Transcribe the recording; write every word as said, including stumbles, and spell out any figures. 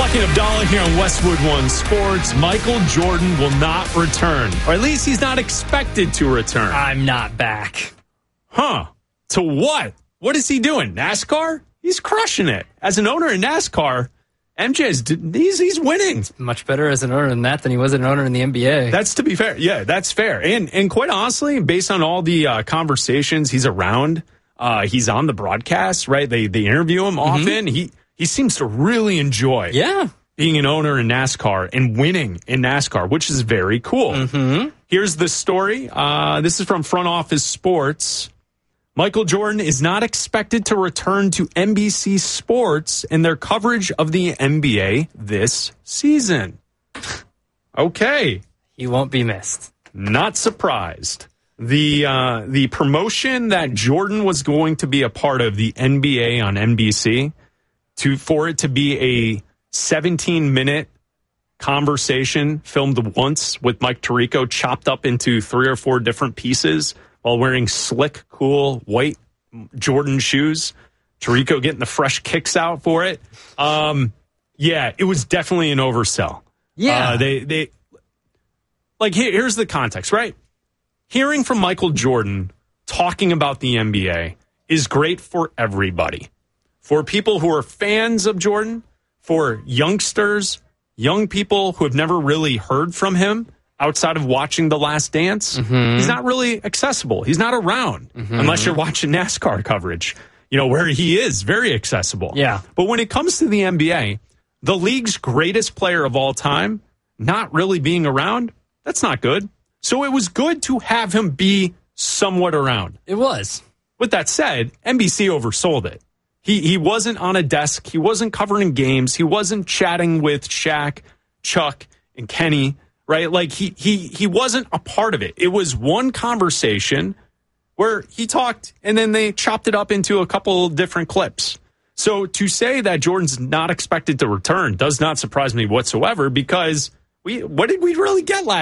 Rocky and Abdallah here on Westwood One Sports. Michael Jordan will not return, or at least he's not expected to return. I'm not back. Huh? To what? What is he doing? NASCAR? He's crushing it. As an owner in NASCAR, M J is he's he's winning. Much better as an owner in that than he was an owner in the N B A. That's to be fair. Yeah, that's fair. And and quite honestly, based on all the uh, conversations he's around, uh, he's on the broadcast, right? They they interview him mm-hmm. often. He he seems to really enjoy yeah. being an owner in NASCAR and winning in NASCAR, which is very cool. Mm-hmm. Here's the story. Uh, this is from Front Office Sports. Michael Jordan is not expected to return to N B C Sports in their coverage of the N B A this season. Okay. He won't be missed. Not surprised. The uh, the promotion that Jordan was going to be a part of, the N B A on N B C, to for it to be a seventeen-minute conversation filmed once with Mike Tirico, chopped up into three or four different pieces, while wearing slick, cool, white Jordan shoes. Tirico getting the fresh kicks out for it. Um, yeah, it was definitely an oversell. Yeah. Uh, they, they, like, here, here's the context, right? Hearing from Michael Jordan talking about the N B A is great for everybody. For people who are fans of Jordan, for youngsters, young people who have never really heard from him, outside of watching The Last Dance, mm-hmm. he's not really accessible. He's not around mm-hmm. unless you're watching NASCAR coverage, you know, where he is very accessible. Yeah. But when it comes to the N B A, the league's greatest player of all time not really being around, that's not good. So it was good to have him be somewhat around. It was. With that said, N B C oversold it. He he wasn't on a desk. He wasn't covering games. He wasn't chatting with Shaq, Chuck, and Kenny. Right, like he he he wasn't a part of it. It was one conversation where he talked, and then they chopped it up into a couple different clips. So to say that Jordan's not expected to return does not surprise me whatsoever, because we what did we really get last